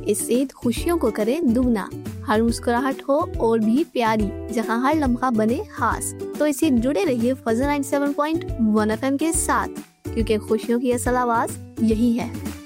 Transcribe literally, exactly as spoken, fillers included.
इस ईद खुशियों को करें दुगना, हर मुस्कुराहट हो और भी प्यारी, जहां हर लम्हा बने खास। तो इसी जुड़े रहिए फजर ninety seven point one F M के साथ, क्योंकि खुशियों की असल आवाज यही है।